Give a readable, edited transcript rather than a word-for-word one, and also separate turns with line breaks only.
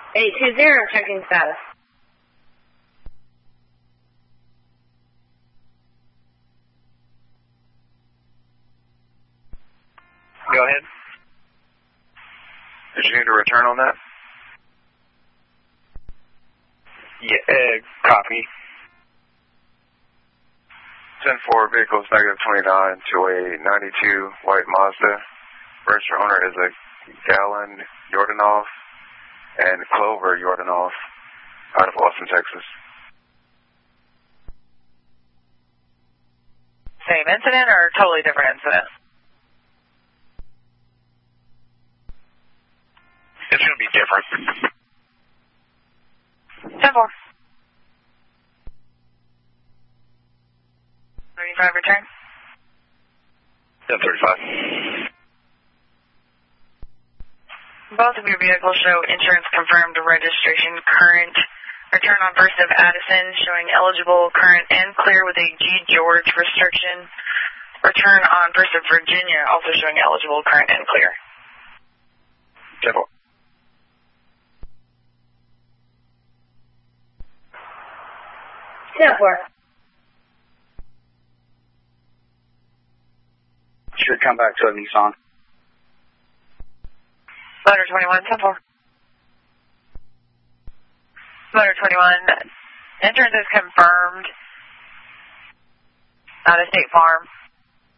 820, checking status.
Go ahead.
Did you need a return on that?
Yeah, copy.
10-4, vehicles -29 to a 92 white Mazda. Registered owner is a Galen Yordanov and Clover Yordanov out of Austin, Texas.
Same incident or totally different incident?
It's going to be different.
10-4. 35 return.
1035.
Both of your vehicles show insurance confirmed registration current. Return on first of Addison showing eligible, current, and clear with a G. George restriction. Return on first of Virginia also showing eligible, current, and clear.
10-4. Should come back to a Nissan.
Motor 21, 10-4. Motor 21, insurance is confirmed. Out of State Farm.